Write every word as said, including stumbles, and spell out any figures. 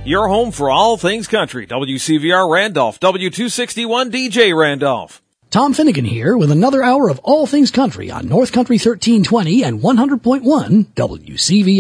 your home for all things country. W C V R Randolph, W two sixty-one D J Randolph. Tom Finnegan here with another hour of all things country on North Country thirteen twenty and one hundred point one W C V R.